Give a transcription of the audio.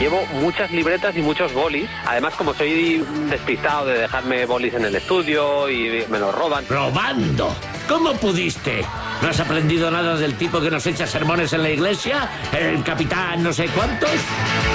Llevo muchas libretas y muchos bolis. Además, como soy despistado de dejarme bolis en el estudio y me los roban. ¿Robando? ¿Cómo pudiste? ¿No has aprendido nada del tipo que nos echa sermones en la iglesia? ¿El capitán no sé cuántos?